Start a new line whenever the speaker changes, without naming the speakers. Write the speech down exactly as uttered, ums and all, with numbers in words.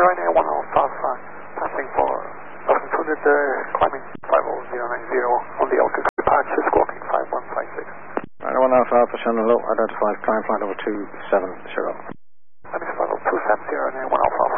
N A one Alpha Alpha, passing for self-included uh, climbing five oh zero nine zero on the Elka patch, squawking five one five six.
Nine one Alpha Alpha, Shannon Low, identifies climb flight over two seven zero.
Climbing five oh two seven zero, N A one Alpha Alpha.